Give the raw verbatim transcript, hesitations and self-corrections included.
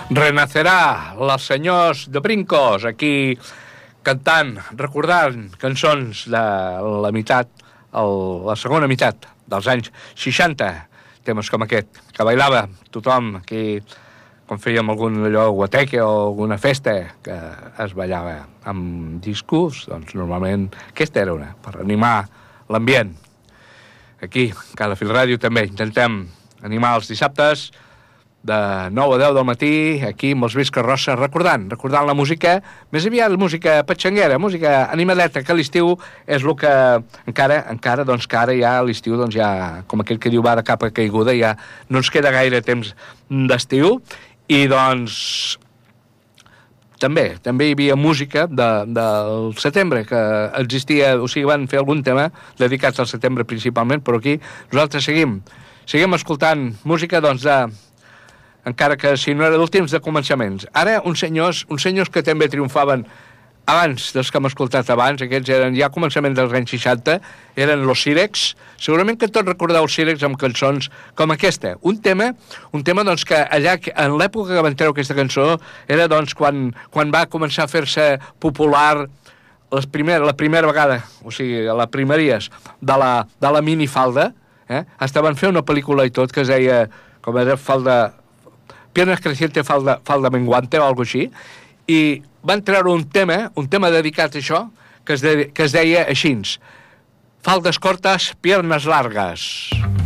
Renacerà, els senyors de Brincos, aquí cantant, recordant cançons de la meitat, el, la segona meitat dels anys seixanta, temes com aquest, que bailava tothom aquí, quan fèiem algun allò guateque o alguna festa que es ballava amb discos, doncs normalment aquesta era una, per animar l'ambient. Aquí, a Calafell Ràdio també intentem animar els dissabtes de nou a deu del matí, aquí amb els Visca Rossa, recordant, recordant la música, més aviat música patxanguera, música animadeta, que a l'estiu és el que encara, encara, doncs que ara ja a l'estiu, doncs ja, com aquell que diu va de capa caiguda, ja no ens queda gaire temps d'estiu, i doncs també, també hi havia música de, del setembre, que existia, o sigui, van fer algun tema dedicats al setembre principalment, però aquí nosaltres seguim, seguim escoltant música, doncs, de encara que si no era del temps de començaments. Ara, uns senyors, uns senyors que també triomfaven abans dels que hem escoltat abans, aquests eren ja a començaments dels anys seixanta, eren los Sirex. Segurament que tots recordeu els Sirex amb cançons com aquesta. Un tema, un tema doncs, que allà, en l'època que van treure aquesta cançó, era doncs, quan, quan va començar a fer-se popular les primer, la primera vegada, o sigui, a les primeries de la, de la minifalda, eh? Estaven fent una pel·lícula i tot que es deia, com era, falda... Piernas creciente, falda, falda menguante o alguna cosa així, i van treure un tema, un tema dedicat a això, que es, de, que es deia així: faldes cortes, piernas largas.